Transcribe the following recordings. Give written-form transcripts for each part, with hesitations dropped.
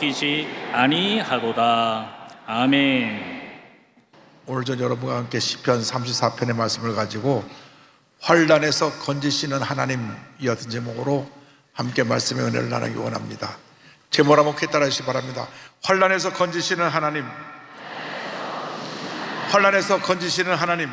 바뀌지 아니하도다. 아멘. 오늘 전 여러분과 함께 시편 34편의 말씀을 가지고 환난에서 건지시는 하나님이었던 제목으로 함께 말씀의 은혜를 나누기 원합니다. 제목 한번 크게 따라 주시기 바랍니다. 환난에서 건지시는 하나님, 환난에서 건지시는 하나님.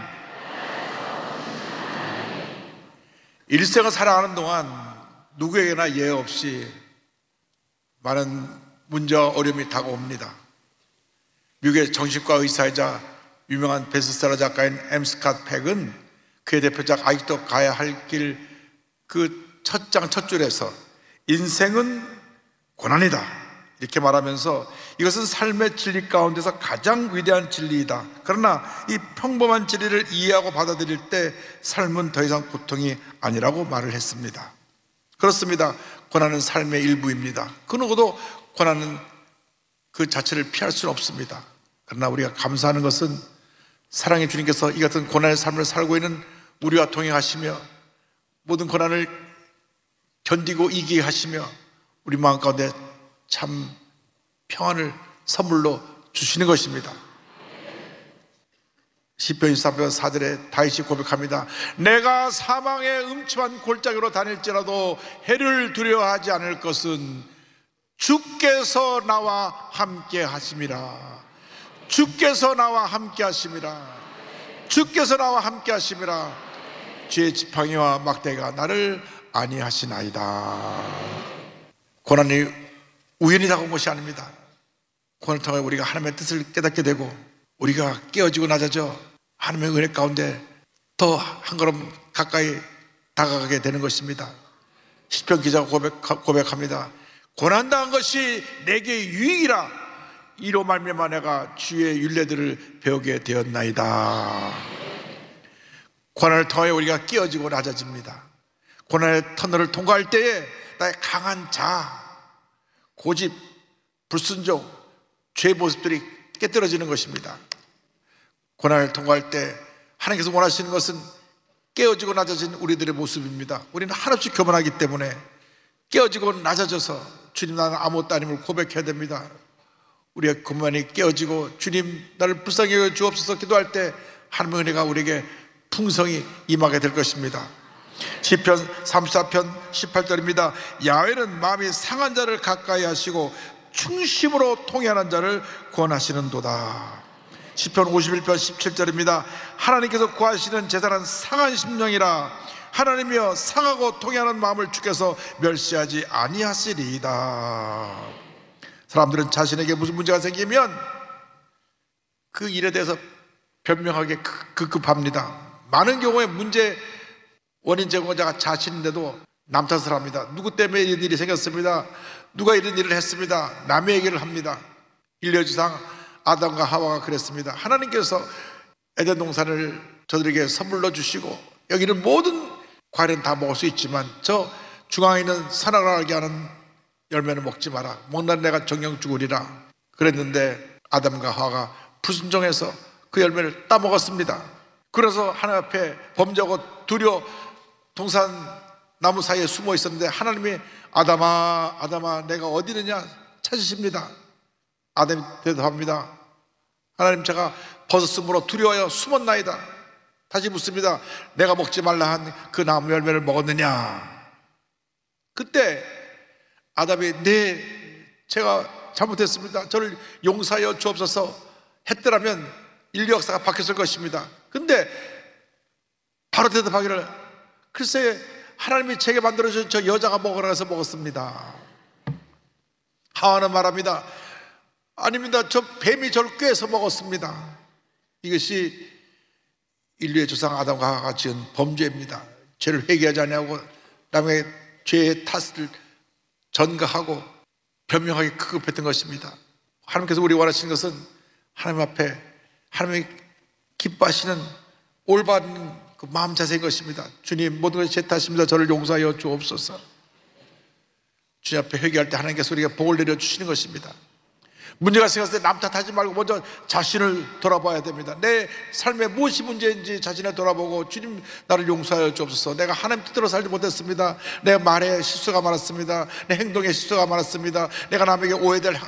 일생을 살아가는 동안 누구에게나 예외 없이 많은 문제와 어려움이 다가옵니다. 미국의 정신과 의사이자 유명한 베스트셀러 작가인 M. 스캇 팩은 그의 대표작 아직도 가야 할 길 그 첫 장 첫 줄에서 인생은 고난이다 이렇게 말하면서 이것은 삶의 진리 가운데서 가장 위대한 진리이다. 그러나 이 평범한 진리를 이해하고 받아들일 때 삶은 더 이상 고통이 아니라고 말을 했습니다. 그렇습니다. 고난은 삶의 일부입니다. 그 누구도 고난은 그 자체를 피할 수는 없습니다. 그러나 우리가 감사하는 것은 사랑의 주님께서 이 같은 고난의 삶을 살고 있는 우리와 동행하시며 모든 고난을 견디고 이기게 하시며 우리 마음 가운데 참 평안을 선물로 주시는 것입니다. 시편 24편 4절에 다윗이 고백합니다. 내가 사망의 음침한 골짜기로 다닐지라도 해를 두려워하지 않을 것은 주께서 나와 함께 하심이라. 주께서 나와 함께 하심이라. 주께서 나와 함께 하심이라. 주의 지팡이와 막대가 나를 안위하시나이다. 고난이 우연히 다가온 것이 아닙니다. 고난을 통해 우리가 하나님의 뜻을 깨닫게 되고 우리가 깨어지고 낮아져 하나님의 은혜 가운데 더 한 걸음 가까이 다가가게 되는 것입니다. 시편 기자가 고백합니다. 고난당한 것이 내게 유익이라. 이로 말미암아 내가 주의 율례들을 배우게 되었나이다. 고난을 통해 우리가 깨어지고 낮아집니다. 고난의 터널을 통과할 때에 나의 강한 자아, 고집, 불순종, 죄의 모습들이 깨뜨려지는 것입니다. 고난을 통과할 때 하나님께서 원하시는 것은 깨어지고 낮아진 우리들의 모습입니다. 우리는 한없이 교만하기 때문에 깨어지고 낮아져서 주님 나는 아무것도 아님을 고백해야 됩니다. 우리가 교만이 깨어지고 주님 나를 불쌍히 여겨 주옵소서 기도할 때 하나님의 은혜가 우리에게 풍성히 임하게 될 것입니다. 시편 34편 18절입니다. 야훼는 마음이 상한 자를 가까이 하시고 충심으로 통회하는 자를 구원하시는도다. 시편 51편 17절입니다. 하나님께서 구하시는 제사는 상한 심령이라. 하나님이여 상하고 통회하는 마음을 주께서 멸시하지 아니하시리이다. 사람들은 자신에게 무슨 문제가 생기면 그 일에 대해서 변명하게 급급합니다. 많은 경우에 문제 원인 제공자가 자신인데도 남 탓을 합니다. 누구 때문에 이런 일이 생겼습니다. 누가 이런 일을 했습니다. 남의 얘기를 합니다. 인류지상 아담과 하와가 그랬습니다. 하나님께서 에덴 동산을 저들에게 선물로 주시고 여기는 모든 과일은 다 먹을 수 있지만 저 중앙에 있는 선악을 알게 하는 열매는 먹지 마라. 먹는 내가 정령 죽으리라. 그랬는데 아담과 하와가 불순종해서 그 열매를 따먹었습니다. 그래서 하나님 앞에 범죄하고 두려워 동산 나무 사이에 숨어 있었는데 하나님이 아담아 아담아 내가 어디 있느냐 찾으십니다. 아담이 대답합니다. 하나님 제가 벗었으므로 두려워하여 숨었나이다. 다시 묻습니다. 내가 먹지 말라 한 그 나무 열매를 먹었느냐. 그때 아담이 네 제가 잘못했습니다. 저를 용서하여 주옵소서 했더라면 인류 역사가 바뀌었을 것입니다. 근데 바로 대답하기를 글쎄 하나님이 제게 만들어준 저 여자가 먹으라 해서 먹었습니다. 하와는 말합니다. 아닙니다. 저 뱀이 저를 꿰서 먹었습니다. 이것이 인류의 조상 아담과 하와가 지은 범죄입니다. 죄를 회개하지 아니하고 남의 죄의 탓을 전가하고 변명하기 급급했던 것입니다. 하나님께서 우리 원하시는 것은 하나님 앞에 하나님이 기뻐하시는 올바른 그 마음 자세인 것입니다. 주님 모든 것이 제 탓입니다. 저를 용서하여 주옵소서. 주님 앞에 회개할 때 하나님께서 우리에게 복을 내려주시는 것입니다. 문제가 생겼을 때 남 탓하지 말고 먼저 자신을 돌아봐야 됩니다. 내 삶에 무엇이 문제인지 자신을 돌아보고 주님 나를 용서하여 주옵소서. 내가 하나님 뜻대로 살지 못했습니다. 내 말에 실수가 많았습니다. 내 행동에 실수가 많았습니다. 내가 남에게 오해될